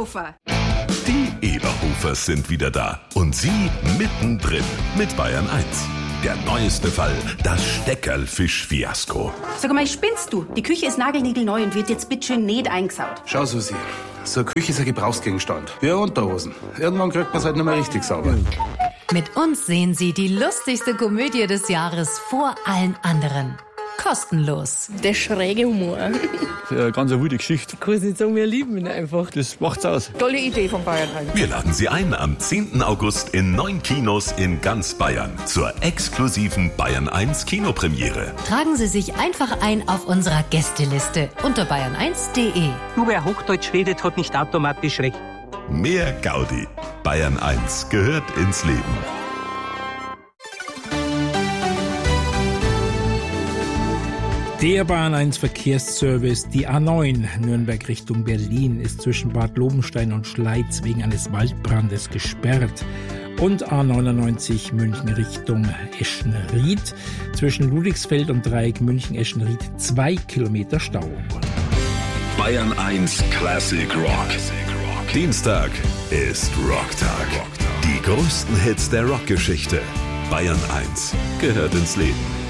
Eberhofer. Die Eberhofers sind wieder da. Und sie mittendrin mit Bayern 1. Der neueste Fall, das Steckerlfisch-Fiasko. Sag mal, spinnst du? Die Küche ist nagelniegelneu und wird jetzt bitteschön nicht eingesaut. Schau, Susi, so eine Küche ist ein Gebrauchsgegenstand. Wie eine Unterhosen. Irgendwann kriegt man es halt nicht mehr richtig sauber. Mit uns sehen Sie die lustigste Komödie des Jahres vor allen anderen. Kostenlos. Der schräge Humor. Eine ganz wilde Geschichte. Ich kann es nicht sagen, wir lieben ihn einfach. Das macht's aus. Tolle Idee von Bayern 1. Wir laden Sie ein am 10. August in 9 Kinos in ganz Bayern zur exklusiven Bayern 1 Kinopremiere. Tragen Sie sich einfach ein auf unserer Gästeliste unter bayern1.de. Nur wer Hochdeutsch redet, hat nicht automatisch recht. Mehr Gaudi. Bayern 1 gehört ins Leben. Der Bayern 1 Verkehrsservice, die A9 Nürnberg Richtung Berlin, ist zwischen Bad Lobenstein und Schleiz wegen eines Waldbrandes gesperrt. Und A99 München Richtung Eschenried, zwischen Ludwigsfeld und Dreieck München-Eschenried 2 Kilometer Stau. Bayern 1 Classic Rock. Dienstag ist Rocktag. Die größten Hits der Rockgeschichte. Bayern 1 gehört ins Leben.